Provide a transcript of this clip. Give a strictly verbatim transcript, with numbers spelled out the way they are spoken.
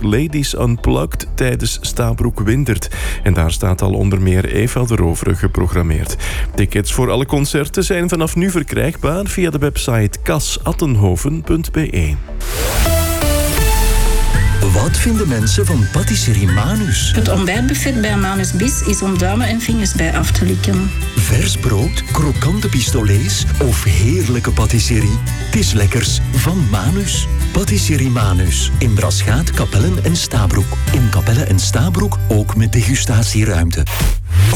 Ladies Unplugged tijdens Stabroek Windert. En daar staat al onder meer Eva de Rovere geprogrammeerd. Tickets voor alle concerten zijn vanaf nu verkrijgbaar via de website kas attenhoven punt b e. Wat vinden mensen van patisserie Manus? Het ontbijtbuffet bij Manus Bis is om duimen en vingers bij af te likken. Vers brood, krokante pistolets of heerlijke patisserie? Het is lekkers van Manus. Patisserie Manus. In Braschaat, Kapellen en Stabroek. In Kapellen en Stabroek ook met degustatieruimte.